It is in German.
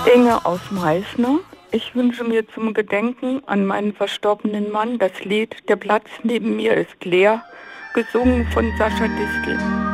Inge aus Meißner. Ich wünsche mir zum Gedenken an meinen verstorbenen Mann das Lied "Der Platz neben mir ist leer", gesungen von Sascha Distel.